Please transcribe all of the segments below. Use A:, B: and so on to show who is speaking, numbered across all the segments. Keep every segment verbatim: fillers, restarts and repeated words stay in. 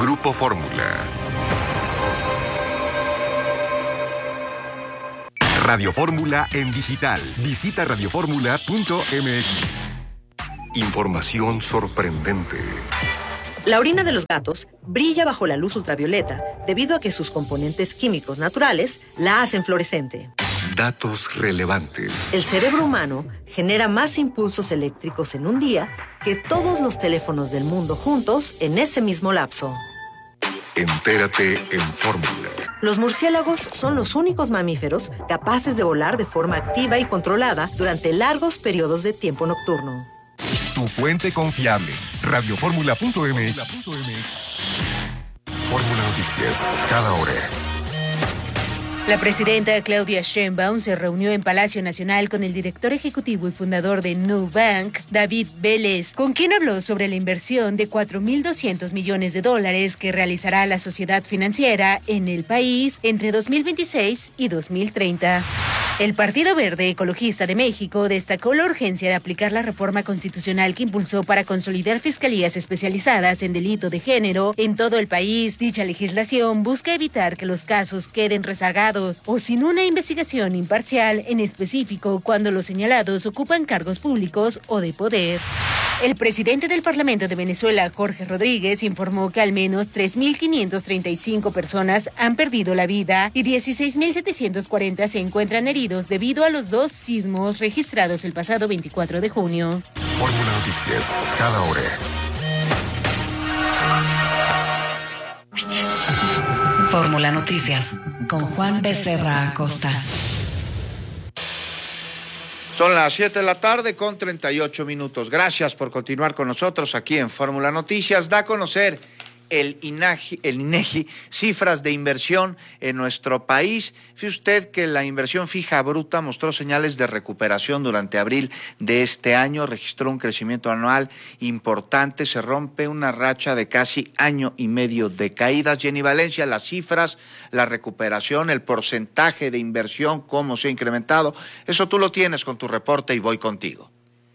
A: Grupo Fórmula. Radio Fórmula en digital. Visita radio fórmula punto m x. Información sorprendente.
B: La orina de los gatos brilla bajo la luz ultravioleta debido a que sus componentes químicos naturales la hacen fluorescente.
A: Datos relevantes.
B: El cerebro humano genera más impulsos eléctricos en un día que todos los teléfonos del mundo juntos en ese mismo lapso.
A: Entérate en Fórmula.
B: Los murciélagos son los únicos mamíferos capaces de volar de forma activa y controlada durante largos periodos de tiempo nocturno.
A: Tu fuente confiable. radio fórmula punto m x. Fórmula Noticias, cada hora.
C: La presidenta Claudia Sheinbaum se reunió en Palacio Nacional con el director ejecutivo y fundador de Nubank, David Vélez, con quien habló sobre la inversión de cuatro mil doscientos millones de dólares que realizará la sociedad financiera en el país entre dos mil veintiséis y dos mil treinta. El Partido Verde Ecologista de México destacó la urgencia de aplicar la reforma constitucional que impulsó para consolidar fiscalías especializadas en delito de género en todo el país. Dicha legislación busca evitar que los casos queden rezagados o sin una investigación imparcial, en específico cuando los señalados ocupan cargos públicos o de poder. El presidente del Parlamento de Venezuela, Jorge Rodríguez, informó que al menos tres mil quinientas treinta y cinco personas han perdido la vida y dieciséis mil setecientos cuarenta se encuentran heridos debido a los dos sismos registrados el pasado veinticuatro de junio.
A: Fórmula Noticias, cada hora.
D: Fórmula Noticias, con Juan Becerra Acosta.
E: Son las siete de la tarde con treinta y ocho minutos. Gracias por continuar con nosotros aquí en Fórmula Noticias. Da a conocer el INAGI, el INEGI, cifras de inversión en nuestro país. Fíjese usted que la inversión fija bruta mostró señales de recuperación durante abril de este año, registró un crecimiento anual importante, se rompe una racha de casi año y medio de caídas. Jenny Valencia, las cifras, la recuperación, el porcentaje de inversión, cómo se ha incrementado, eso tú lo tienes con tu reporte y voy contigo.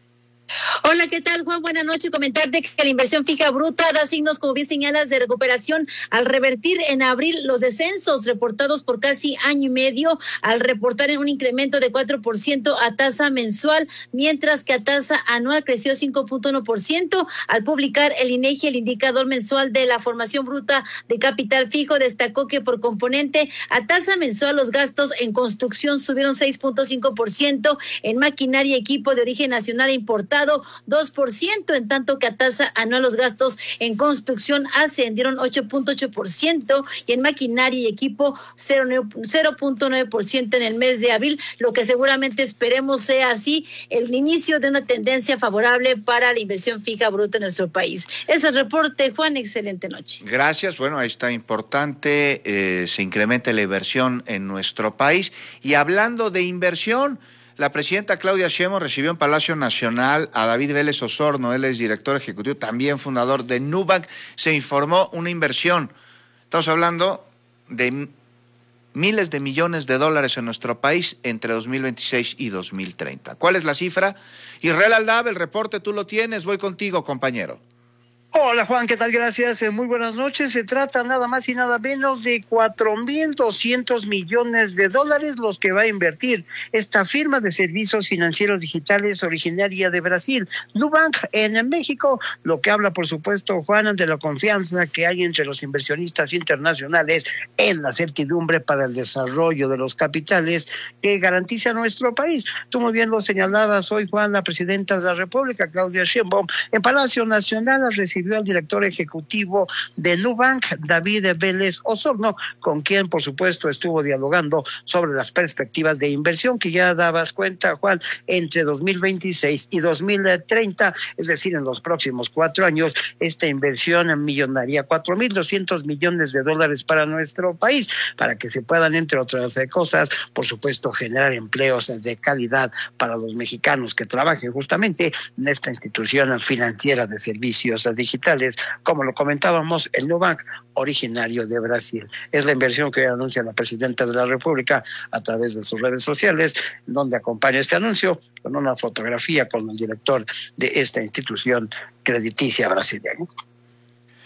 F: Hola, ¿qué tal, Juan? Buenas noches. Comentarte que la inversión fija bruta da signos, como bien señalas, de recuperación al revertir en abril los descensos reportados por casi año y medio, al reportar en un incremento de cuatro por ciento a tasa mensual, mientras que a tasa anual creció cinco punto uno por ciento. Al publicar el INEGI el indicador mensual de la formación bruta de capital fijo, destacó que por componente a tasa mensual los gastos en construcción subieron seis punto cinco por ciento, en maquinaria y equipo de origen nacional importado dos por ciento, en tanto que a tasa anual los gastos en construcción ascendieron ocho punto ocho por ciento y en maquinaria y equipo cero punto nueve por ciento en el mes de abril, lo que seguramente esperemos sea así el inicio de una tendencia favorable para la inversión fija bruta en nuestro país. Ese es el reporte, Juan, excelente noche.
E: Gracias, bueno, ahí está importante, eh, se incrementa la inversión en nuestro país. Y hablando de inversión, la presidenta Claudia Sheinbaum recibió en Palacio Nacional a David Vélez Osorno, él es director ejecutivo, también fundador de Nubank. Se informó una inversión, estamos hablando de miles de millones de dólares en nuestro país entre dos mil veintiséis y dos mil treinta. ¿Cuál es la cifra? Israel Aldab, el reporte tú lo tienes, voy contigo, compañero.
G: Hola Juan, ¿qué tal? Gracias, eh, muy buenas noches. Se trata nada más y nada menos de cuatro mil doscientos millones de dólares los que va a invertir esta firma de servicios financieros digitales originaria de Brasil, Nubank, en México, lo que habla por supuesto, Juan, de la confianza que hay entre los inversionistas internacionales en la certidumbre para el desarrollo de los capitales que garantiza nuestro país. Tú muy bien lo señalabas hoy, Juan, la presidenta de la República, Claudia Sheinbaum, en Palacio Nacional recibió al director ejecutivo de Nubank, David Vélez Osorno, con quien por supuesto estuvo dialogando sobre las perspectivas de inversión que ya dabas cuenta, Juan, entre dos mil veintiséis y dos mil treinta, es decir, en los próximos cuatro años, esta inversión millonaria, cuatro mil doscientos millones de dólares para nuestro país, para que se puedan, entre otras cosas, por supuesto, generar empleos de calidad para los mexicanos que trabajen justamente en esta institución financiera de servicios digitales. digitales, como lo comentábamos, el Nubank, originario de Brasil. Es la inversión que anuncia la presidenta de la República a través de sus redes sociales, donde acompaña este anuncio con una fotografía con el director de esta institución crediticia brasileña.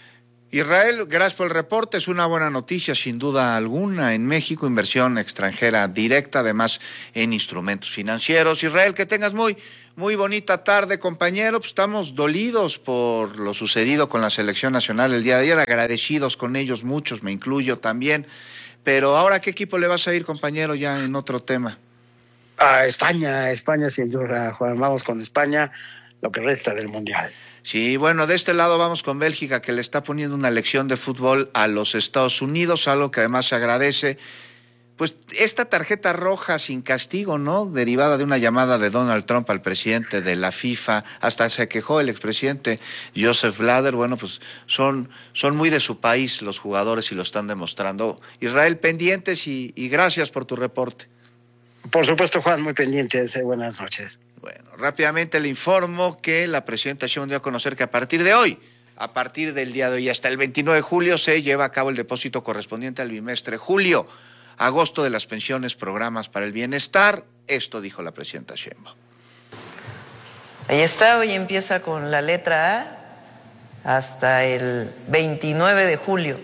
E: Israel, gracias por el reporte. Es una buena noticia, sin duda alguna. En México, inversión extranjera directa, además en instrumentos financieros. Israel, que tengas muy, muy bonita tarde, compañero. Pues estamos dolidos por lo sucedido con la selección nacional el día de ayer, agradecidos con ellos muchos, me incluyo también. Pero ahora, ¿qué equipo le vas a ir, compañero, ya en otro tema?
G: A España, España sin duda, Juan. Vamos con España, lo que resta del Mundial.
E: Sí, bueno, de este lado vamos con Bélgica, que le está poniendo una lección de fútbol a los Estados Unidos, algo que además se agradece. Pues esta tarjeta roja sin castigo, ¿no? Derivada de una llamada de Donald Trump al presidente de la FIFA, hasta se quejó el expresidente Joseph Blatter. Bueno, pues son, son muy de su país los jugadores y lo están demostrando. Israel, pendientes y, y gracias por tu reporte.
G: Por supuesto, Juan, muy pendientes. Eh, buenas noches.
E: Bueno, rápidamente le informo que la presidenta Sheinbaum dio a conocer que a partir de hoy, a partir del día de hoy hasta el veintinueve de julio, se lleva a cabo el depósito correspondiente al bimestre julio, agosto de las pensiones, programas para el bienestar. Esto dijo la presidenta Sheinbaum.
H: Ahí está, hoy empieza con la letra A hasta el veintinueve de julio,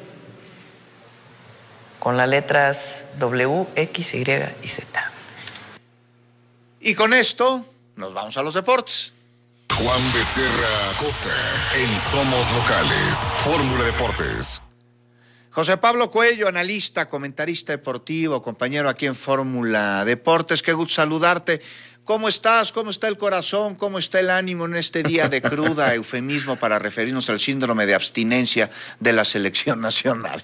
H: con las letras W, X, Y y Z.
E: Y con esto nos vamos a los deportes.
A: Juan Becerra Acosta en Somos Locales, Fórmula Deportes.
E: José Pablo Cuello, analista, comentarista deportivo, compañero aquí en Fórmula Deportes. Qué gusto saludarte. ¿Cómo estás? ¿Cómo está el corazón? ¿Cómo está el ánimo en este día de cruda, eufemismo para referirnos al síndrome de abstinencia de la selección nacional?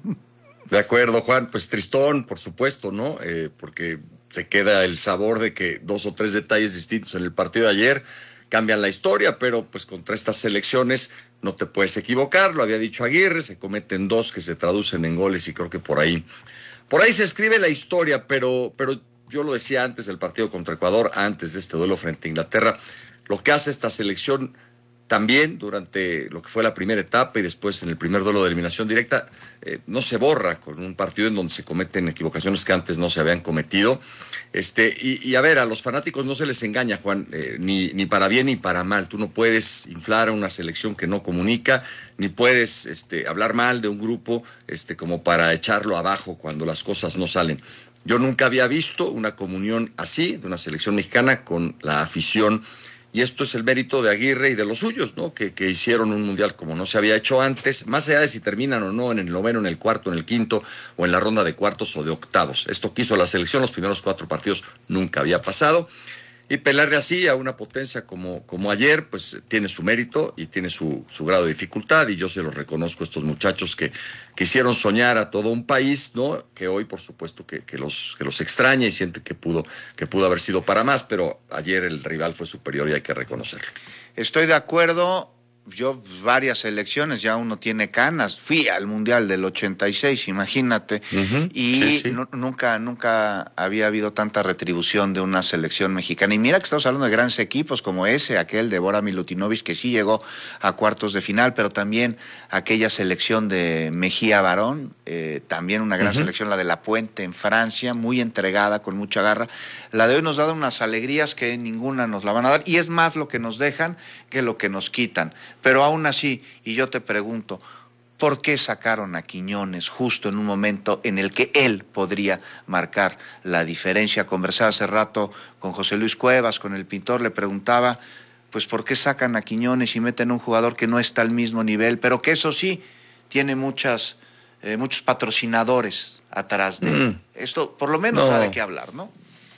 I: De acuerdo, Juan. Pues tristón, por supuesto, ¿no? Eh, porque se queda el sabor de que dos o tres detalles distintos en el partido de ayer cambian la historia, pero pues contra estas selecciones no te puedes equivocar. Lo había dicho Aguirre, se cometen dos que se traducen en goles y creo que por ahí, por ahí se escribe la historia, pero, pero yo lo decía antes del partido contra Ecuador, antes de este duelo frente a Inglaterra, lo que hace esta selección también durante lo que fue la primera etapa y después en el primer duelo de eliminación directa, eh, no se borra con un partido en donde se cometen equivocaciones que antes no se habían cometido. Este, y, y a ver, a los fanáticos no se les engaña, Juan, eh, ni, ni para bien ni para mal. Tú no puedes inflar a una selección que no comunica, ni puedes este, hablar mal de un grupo este, como para echarlo abajo cuando las cosas no salen. Yo nunca había visto una comunión así de una selección mexicana con la afición. Y esto es el mérito de Aguirre y de los suyos, ¿no? Que, que hicieron un mundial como no se había hecho antes, más allá de si terminan o no en el noveno, en el cuarto, en el quinto, o en la ronda de cuartos o de octavos. Esto quiso la selección, los primeros cuatro partidos nunca había pasado. Y pelearle así a una potencia como, como ayer, pues tiene su mérito y tiene su, su grado de dificultad, y yo se los reconozco a estos muchachos que quisieron soñar a todo un país, ¿no? Que hoy, por supuesto, que, que, los, que los extraña y siente que pudo, que pudo haber sido para más, pero ayer el rival fue superior y hay que reconocerlo.
E: Estoy de acuerdo. Yo varias selecciones, ya uno tiene canas. Fui al Mundial del ochenta y seis, imagínate. Uh-huh. Y sí, sí. No, nunca, nunca había habido tanta retribución de una selección mexicana. Y mira que estamos hablando de grandes equipos como ese, aquel de Bora Milutinovic, que sí llegó a cuartos de final, pero también aquella selección de Mejía Barón, eh, también una gran uh-huh. selección, la de La Puente en Francia, muy entregada, con mucha garra. La de hoy nos da unas alegrías que ninguna nos la van a dar, y es más lo que nos dejan que lo que nos quitan. Pero aún así, y yo te pregunto, ¿por qué sacaron a Quiñones justo en un momento en el que él podría marcar la diferencia? Conversaba hace rato con José Luis Cuevas, con el pintor, le preguntaba, pues ¿por qué sacan a Quiñones y meten a un jugador que no está al mismo nivel, pero que eso sí, tiene muchas, eh, muchos patrocinadores atrás de él? Mm. Esto por lo menos no. Da de qué hablar, ¿no?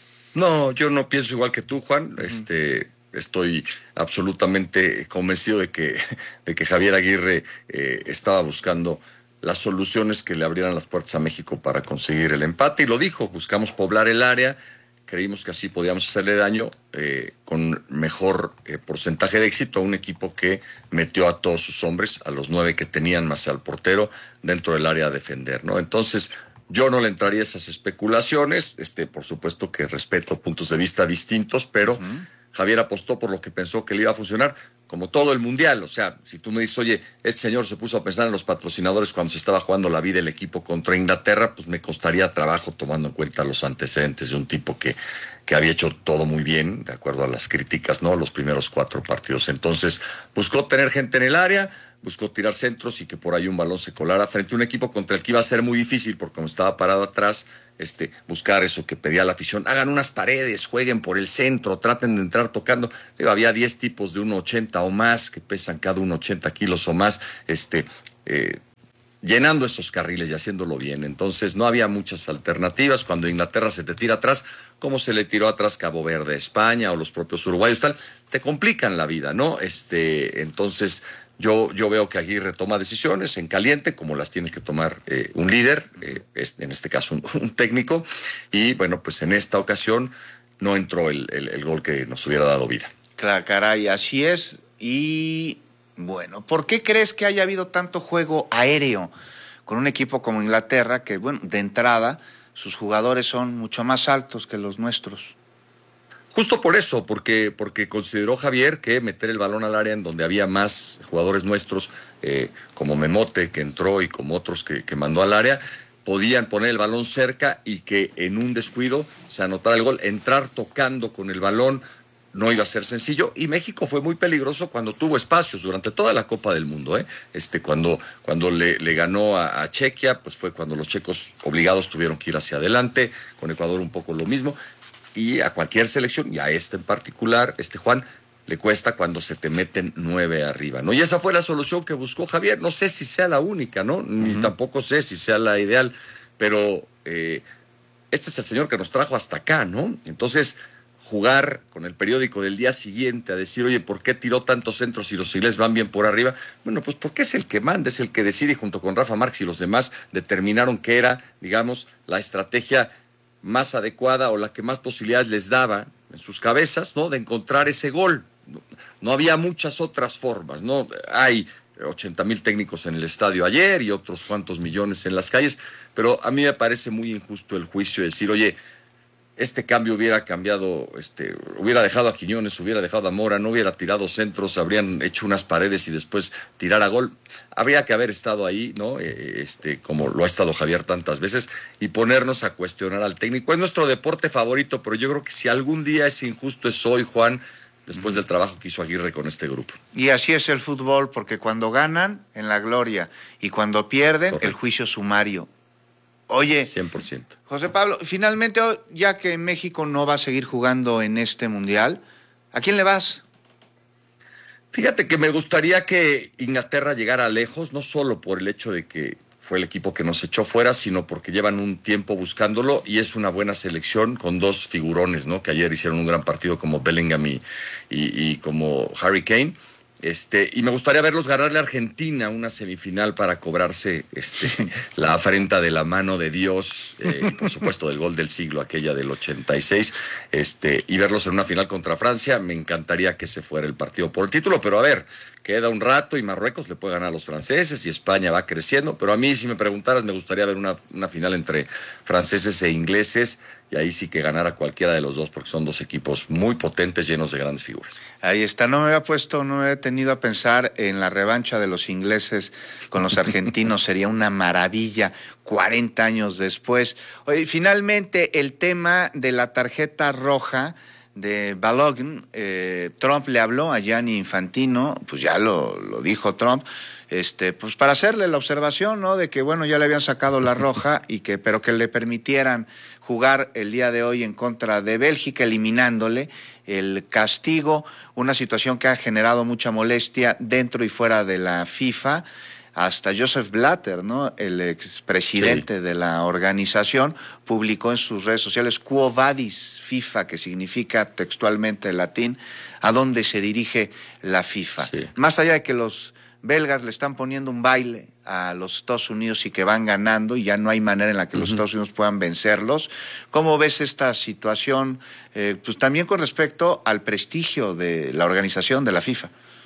I: No, yo no pienso igual que tú, Juan. Este... Mm. Estoy absolutamente convencido de que, de que Javier Aguirre eh, estaba buscando las soluciones que le abrieran las puertas a México para conseguir el empate, y lo dijo: buscamos poblar el área, creímos que así podíamos hacerle daño eh, con mejor eh, porcentaje de éxito a un equipo que metió a todos sus hombres, a los nueve que tenían más al portero, dentro del área a defender, ¿no? Entonces, yo no le entraría a esas especulaciones. Este, por supuesto que respeto puntos de vista distintos, pero uh-huh. Javier apostó por lo que pensó que le iba a funcionar, como todo el Mundial. O sea, si tú me dices, oye, este señor se puso a pensar en los patrocinadores cuando se estaba jugando la vida el equipo contra Inglaterra, pues me costaría trabajo tomando en cuenta los antecedentes de un tipo que, que había hecho todo muy bien, de acuerdo a las críticas, ¿no? Los primeros cuatro partidos. Entonces, buscó tener gente en el área, buscó tirar centros y que por ahí un balón se colara frente a un equipo contra el que iba a ser muy difícil, porque como estaba parado atrás, este, buscar eso que pedía la afición, hagan unas paredes, jueguen por el centro, traten de entrar tocando. Digo, había diez tipos de uno ochenta o más, que pesan cada uno ochenta kilos o más, este, eh, llenando esos carriles y haciéndolo bien. Entonces no había muchas alternativas. Cuando Inglaterra se te tira atrás, como se le tiró atrás Cabo Verde, España o los propios uruguayos, tal, te complican la vida, ¿no? Este, entonces yo, yo veo que Aguirre toma decisiones en caliente, como las tiene que tomar eh, un líder, eh, es, en este caso un, un técnico, y bueno, pues en esta ocasión no entró el, el, el gol que nos hubiera dado vida.
E: Claro, caray, así es. Y bueno, ¿por qué crees que haya habido tanto juego aéreo con un equipo como Inglaterra, que bueno, de entrada sus jugadores son mucho más altos que los nuestros?
I: Justo por eso, porque, porque consideró Javier que meter el balón al área en donde había más jugadores nuestros, eh, como Memote, que entró, y como otros que, que mandó al área, podían poner el balón cerca y que en un descuido se anotara el gol. Entrar tocando con el balón no iba a ser sencillo, y México fue muy peligroso cuando tuvo espacios durante toda la Copa del Mundo, ¿eh? Este, cuando, cuando le, le ganó a, a Chequia, pues fue cuando los checos obligados tuvieron que ir hacia adelante, con Ecuador un poco lo mismo, y a cualquier selección, y a este en particular, este Juan, le cuesta cuando se te meten nueve arriba, ¿no? Y esa fue la solución que buscó Javier. No sé si sea la única, ¿no? Ni uh-huh. tampoco sé si sea la ideal, pero eh, este es el señor que nos trajo hasta acá, ¿no? Entonces, jugar con el periódico del día siguiente a decir, oye, ¿por qué tiró tantos centros si los ingleses van bien por arriba? Bueno, pues porque es el que manda, es el que decide, y junto con Rafa Márquez y los demás determinaron que era, digamos, la estrategia más adecuada o la que más posibilidades les daba en sus cabezas, ¿no?, de encontrar ese gol. No, no había muchas otras formas, ¿no? Hay ochenta mil técnicos en el estadio ayer y otros cuantos millones en las calles, pero a mí me parece muy injusto el juicio de decir, oye, este cambio hubiera cambiado, este, hubiera dejado a Quiñones, hubiera dejado a Mora, no hubiera tirado centros, habrían hecho unas paredes y después tirar a gol. Habría que haber estado ahí, ¿no? Eh, este, como lo ha estado Javier tantas veces, y ponernos a cuestionar al técnico. Es nuestro deporte favorito, pero yo creo que si algún día es injusto es hoy, Juan, después del trabajo que hizo Aguirre con este grupo.
E: Y así es el fútbol, porque cuando ganan, en la gloria, y cuando pierden, correcto, el juicio sumario. Oye,
I: cien por ciento.
E: José Pablo, finalmente, ya que México no va a seguir jugando en este mundial, ¿a quién le vas?
I: Fíjate que me gustaría que Inglaterra llegara lejos, no solo por el hecho de que fue el equipo que nos echó fuera, sino porque llevan un tiempo buscándolo y es una buena selección con dos figurones, ¿no?, que ayer hicieron un gran partido, como Bellingham y, y, y como Harry Kane. Este, y me gustaría verlos ganarle a Argentina una semifinal para cobrarse este, la afrenta de la mano de Dios, eh, y por supuesto del gol del siglo, aquella del ochenta y seis, este, y verlos en una final contra Francia. Me encantaría que se fuera el partido por el título, pero a ver, queda un rato y Marruecos le puede ganar a los franceses y España va creciendo, pero a mí, si me preguntaras, me gustaría ver una, una final entre franceses e ingleses, y ahí sí que ganara cualquiera de los dos, porque son dos equipos muy potentes, llenos de grandes figuras.
E: Ahí está, no me había puesto, no me había tenido a pensar en la revancha de los ingleses con los argentinos, sería una maravilla cuarenta años después. Oye, finalmente el tema de la tarjeta roja de Balogun, eh, Trump le habló a Gianni Infantino, pues ya lo, lo dijo Trump, este, pues para hacerle la observación, ¿no?, de que bueno, ya le habían sacado la roja, y que, pero que le permitieran jugar el día de hoy en contra de Bélgica, eliminándole el castigo, una situación que ha generado mucha molestia dentro y fuera de la FIFA. Hasta Joseph Blatter, ¿no?, el expresidente sí. de la organización, publicó en sus redes sociales Quo Vadis FIFA, que significa textualmente en latín, a dónde se dirige la FIFA. Sí. Más allá de que los belgas le están poniendo un baile a los Estados Unidos y que van ganando y ya no hay manera en la que uh-huh. los Estados Unidos puedan vencerlos, ¿cómo ves esta situación? Eh, pues también con respecto al prestigio de la organización de la FIFA.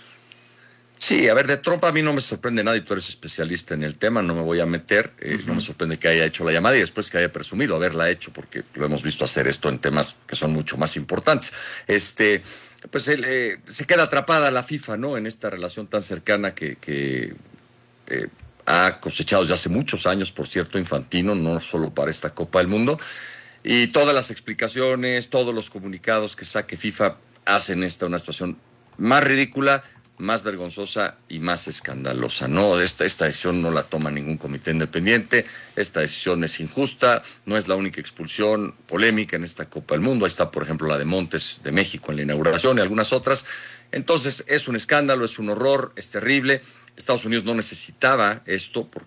I: Sí, a ver, de Trump a mí no me sorprende nada, y tú eres especialista en el tema, no me voy a meter, eh, uh-huh. no me sorprende que haya hecho la llamada y después que haya presumido haberla hecho, porque lo hemos visto hacer esto en temas que son mucho más importantes. Este, pues él, eh, se queda atrapada la FIFA, ¿no?, en esta relación tan cercana que, que eh, ha cosechado desde hace muchos años, por cierto, Infantino, no solo para esta Copa del Mundo, y todas las explicaciones, todos los comunicados que saque FIFA hacen esta una situación más ridícula, más vergonzosa y más escandalosa. No, esta, esta decisión no la toma ningún comité independiente, esta decisión es injusta, no es la única expulsión polémica en esta Copa del Mundo, ahí está por ejemplo la de Montes de México en la inauguración y algunas otras. Entonces es un escándalo, es un horror, es terrible. Estados Unidos no necesitaba esto porque